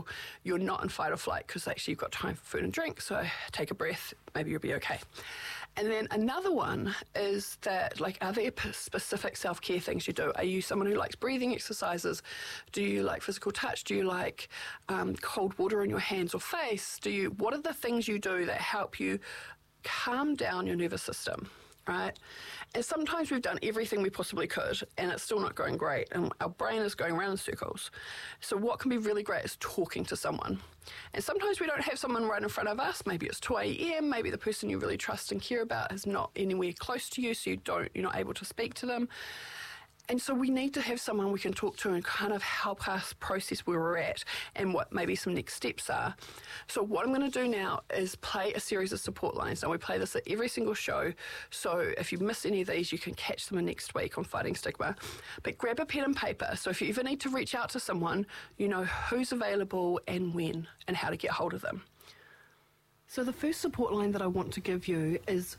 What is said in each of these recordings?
feel you're not in fight or flight because actually you've got time for food and drink, so take a breath, maybe you'll be okay. And then another one is that, like, are there specific self-care things you do? Are you someone who likes breathing exercises? Do you like physical touch? Do you like cold water in your hands or face? What are the things you do that help you calm down your nervous system? Right? And sometimes we've done everything we possibly could and it's still not going great and our brain is going around in circles. So what can be really great is talking to someone. And sometimes we don't have someone right in front of us. Maybe it's 2 a.m, maybe the person you really trust and care about is not anywhere close to you, so you're not able to speak to them. And so we need to have someone we can talk to and kind of help us process where we're at and what maybe some next steps are. So what I'm going to do now is play a series of support lines. Now, we play this at every single show, so if you miss any of these, you can catch them next week on Fighting Stigma. But grab a pen and paper, so if you ever need to reach out to someone, you know who's available and when and how to get hold of them. So the first support line that I want to give you is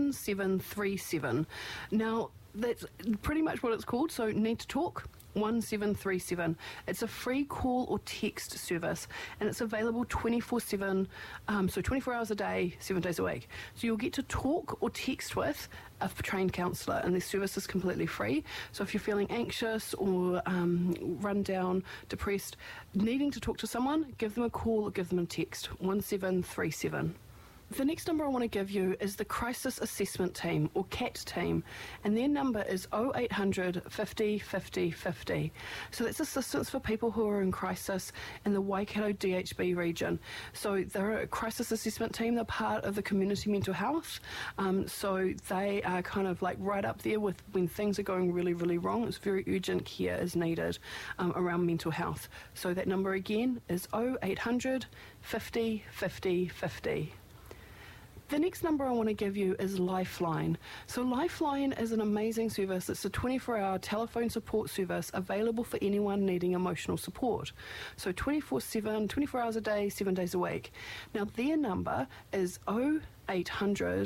1737. Now, that's pretty much what it's called, so Need to Talk, 1737. It's a free call or text service, and it's available 24/7, so 24 hours a day, 7 days a week. So you'll get to talk or text with a trained counsellor, and this service is completely free. So if you're feeling anxious or run down, depressed, needing to talk to someone, give them a call or give them a text, 1737. The next number I want to give you is the Crisis Assessment Team, or CAT team, and their number is 0800 50 50 50. So that's assistance for people who are in crisis in the Waikato DHB region. So they're a crisis assessment team, they're part of the community mental health, so they are kind of like right up there with when things are going really, really wrong. It's very urgent care is needed around mental health. So that number again is 0800 50 50 50. The next number I want to give you is Lifeline. So Lifeline is an amazing service. It's a 24-hour telephone support service available for anyone needing emotional support. So 24/7, 24 hours a day, 7 days a week. Now their number is 0800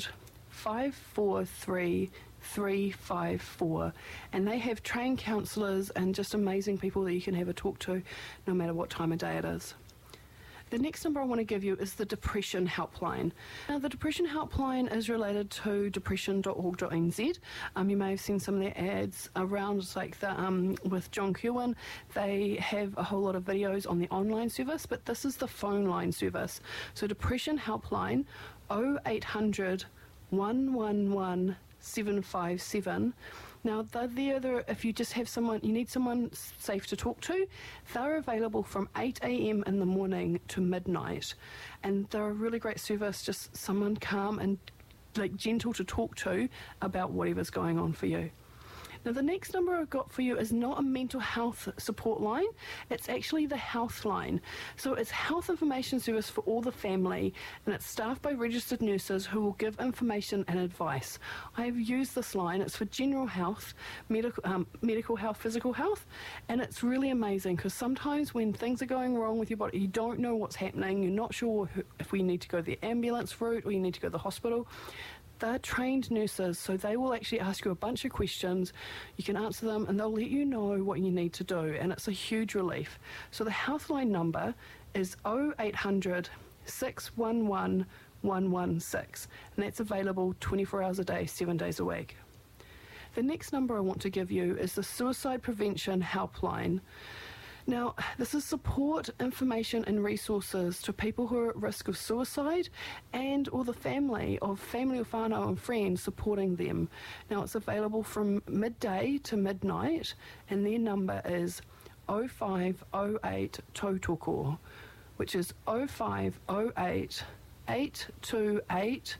543 354, and they have trained counsellors and just amazing people that you can have a talk to no matter what time of day it is. The next number I want to give you is the Depression Helpline. Now, the Depression Helpline is related to depression.org.nz. You may have seen some of their ads around, like with John Kirwan. They have a whole lot of videos on the online service, but this is the phone line service. So Depression Helpline, 0800 111 757. Now, they're there if you just have someone, you need someone safe to talk to. They're available from 8 a.m. in the morning to midnight. And they're a really great service, just someone calm and like gentle to talk to about whatever's going on for you. Now, the next number I've got for you is not a mental health support line. It's actually the health line. So it's health information service for all the family, and it's staffed by registered nurses who will give information and advice. I have used this line. It's for general health, medical health, physical health, and it's really amazing because sometimes when things are going wrong with your body, you don't know what's happening, you're not sure if we need to go the ambulance route or you need to go to the hospital. They're trained nurses, so they will actually ask you a bunch of questions. You can answer them and they'll let you know what you need to do, and it's a huge relief. So the Healthline number is 0800 611 116, and that's available 24 hours a day, 7 days a week. The next number I want to give you is the Suicide Prevention Helpline. Now, this is support, information and resources to people who are at risk of suicide and or the family or whānau and friends supporting them. Now, it's available from midday to midnight, and their number is 0508 Tautoko, which is 0508 828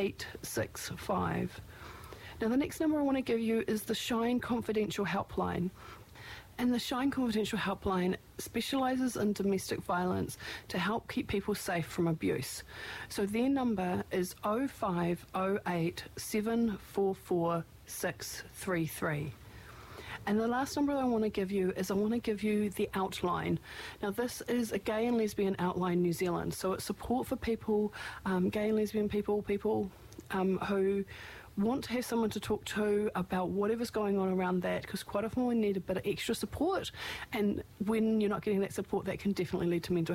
865. Now, the next number I want to give you is the Shine Confidential Helpline. And the Shine Confidential Helpline specialises in domestic violence to help keep people safe from abuse. So their number is 0508 744 633. And the last number I want to give you is the Outline. Now, this is a Gay and Lesbian Outline New Zealand. So it's support for people, gay and lesbian people who want to have someone to talk to about whatever's going on around that, because quite often we need a bit of extra support, and when you're not getting that support, that can definitely lead to mental